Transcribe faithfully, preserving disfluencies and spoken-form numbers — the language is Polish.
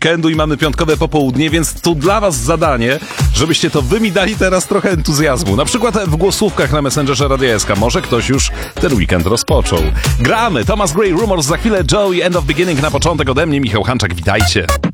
weekendu i mamy piątkowe popołudnie, więc tu dla was zadanie, żebyście to wy mi dali teraz trochę entuzjazmu. Na przykład w głosówkach na Messengerze Radia S K. Może ktoś już ten weekend rozpoczął. Gramy! Thomas Gray, Rumors, za chwilę Joey, End of Beginning. Na początek ode mnie Michał Hanczak. Witajcie!